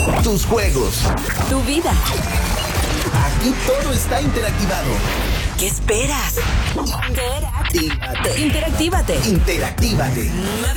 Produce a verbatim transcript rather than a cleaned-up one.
tus juegos, tu vida. Aquí todo está interactivado. ¿Qué esperas? Interactívate. Interactívate. Interactívate.